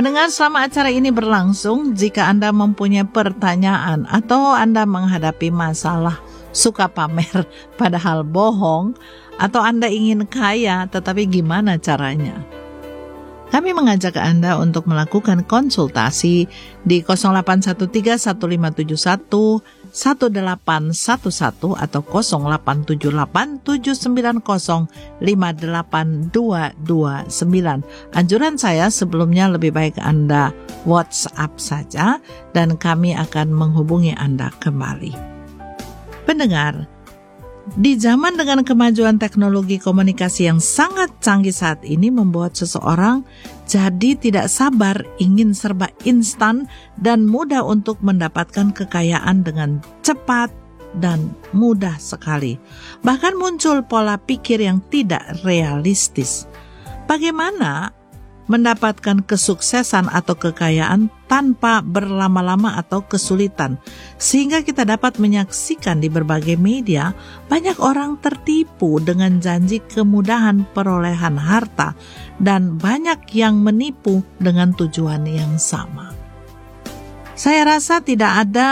Pendengar, selama acara ini berlangsung, jika Anda mempunyai pertanyaan atau Anda menghadapi masalah suka pamer padahal bohong, atau Anda ingin kaya tetapi gimana caranya? Kami mengajak Anda untuk melakukan konsultasi di 0813-1571-1811 atau 0878-790-58229. Anjuran saya sebelumnya lebih baik Anda WhatsApp saja dan kami akan menghubungi Anda kembali. Pendengar, di zaman dengan kemajuan teknologi komunikasi yang sangat canggih saat ini membuat seseorang jadi tidak sabar ingin serba instan dan mudah untuk mendapatkan kekayaan dengan cepat dan mudah sekali. Bahkan muncul pola pikir yang tidak realistis. Bagaimana mendapatkan kesuksesan atau kekayaan tanpa berlama-lama atau kesulitan, sehingga kita dapat menyaksikan di berbagai media banyak orang tertipu dengan janji kemudahan perolehan harta dan banyak yang menipu dengan tujuan yang sama. Saya rasa tidak ada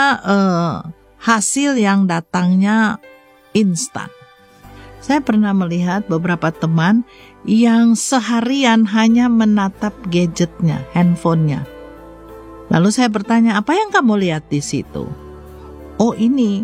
hasil yang datangnya instan. Saya pernah melihat beberapa teman yang seharian hanya menatap gadgetnya, handphonenya. Lalu saya bertanya, apa yang kamu lihat di situ? Oh, ini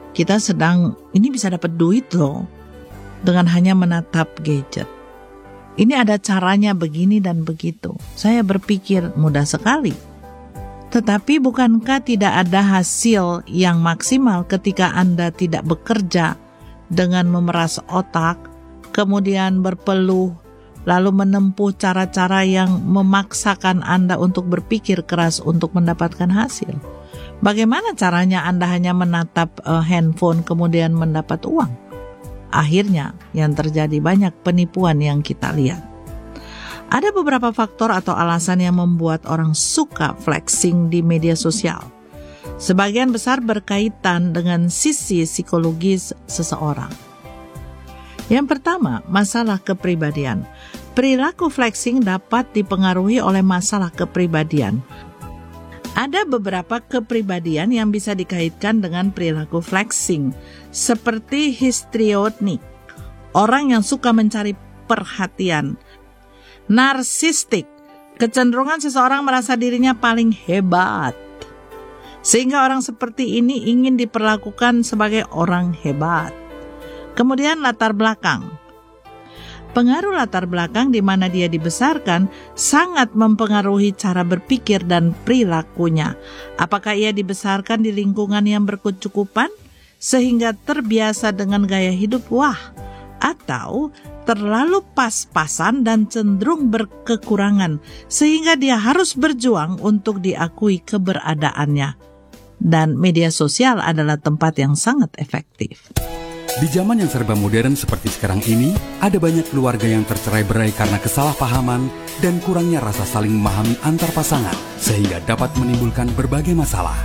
bisa dapat duit loh dengan hanya menatap gadget. Ini ada caranya begini dan begitu. Saya berpikir mudah sekali. Tetapi bukankah tidak ada hasil yang maksimal ketika Anda tidak bekerja dengan memeras otak, kemudian berpeluh, lalu menempuh cara-cara yang memaksakan Anda untuk berpikir keras untuk mendapatkan hasil? Bagaimana caranya Anda hanya menatap handphone kemudian mendapat uang? Akhirnya yang terjadi banyak penipuan yang kita lihat. Ada beberapa faktor atau alasan yang membuat orang suka flexing di media sosial. Sebagian besar berkaitan dengan sisi psikologis seseorang. Yang pertama, masalah kepribadian. Perilaku flexing dapat dipengaruhi oleh masalah kepribadian. Ada beberapa kepribadian yang bisa dikaitkan dengan perilaku flexing, seperti histrionik, orang yang suka mencari perhatian, narsistik, kecenderungan seseorang merasa dirinya paling hebat, sehingga orang seperti ini ingin diperlakukan sebagai orang hebat. Kemudian latar belakang. Pengaruh latar belakang di mana dia dibesarkan sangat mempengaruhi cara berpikir dan perilakunya. Apakah ia dibesarkan di lingkungan yang berkecukupan sehingga terbiasa dengan gaya hidup wah, atau terlalu pas-pasan dan cenderung berkekurangan sehingga dia harus berjuang untuk diakui keberadaannya. Dan media sosial adalah tempat yang sangat efektif. Di zaman yang serba modern seperti sekarang ini, ada banyak keluarga yang tercerai-berai karena kesalahpahaman dan kurangnya rasa saling memahami antar pasangan, sehingga dapat menimbulkan berbagai masalah.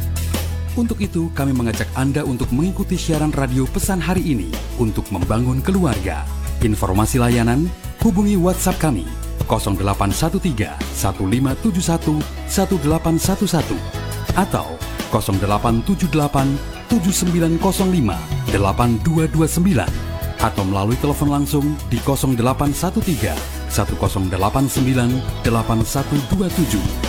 Untuk itu, kami mengajak Anda untuk mengikuti siaran radio pesan hari ini untuk membangun keluarga. Informasi layanan, hubungi WhatsApp kami 0813 1571 1811 atau 0878 7905 8229 atau melalui telepon langsung di 0813 1089 8127.